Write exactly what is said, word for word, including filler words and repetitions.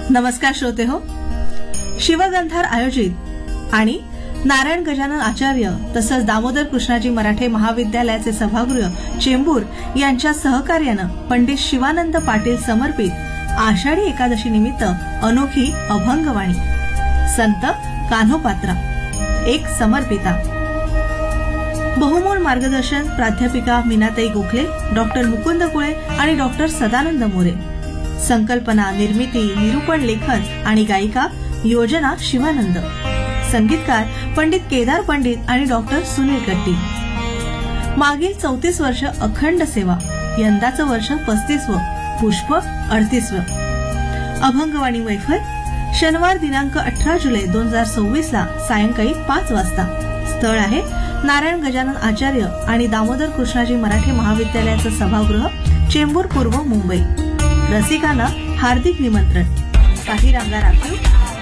नमस्कार श्रोते हो, शिवगंधार आयोजित आणि नारायण गजानन आचार्य तसंच दामोदर कृष्णाजी मराठे महाविद्यालयाचे सभागृह चेंबूर यांच्या सहकार्यानं पंडित शिवानंद पाटील समर्पित आषाढी एकादशी निमित्त अनोखी अभंगवाणी संत कान्होपात्रा एक समर्पिता बहुमोल मार्गदर्शन प्राध्यापिका मीनाताई गोखले, डॉक्टर मुकुंद कुळे आणि डॉक्टर सदानंद मोरे. संकल्पना, निर्मिती, निरूपण, लेखन आणि गायिका योजना शिवानंद. संगीतकार पंडित केदार पंडित आणि डॉक्टर सुनील कट्टी. मागील चौतीस वर्ष अखंड सेवा, यंदाचं वर्ष पस्तीसवं, पुष्प अडतीसवं. अभंगवाणी मैफल शनिवार दिनांक अठरा जुलै दोन हजार सव्वीस ला सायंकाळी पाच वाजता. स्थळ आहे नारायण गजानन आचार्य आणि दामोदर कृष्णाजी मराठे महाविद्यालयाचं सभागृह चेंबूर पूर्व मुंबई. रसिकांना हार्दिक निमंत्रण. काही रांगा राखीव.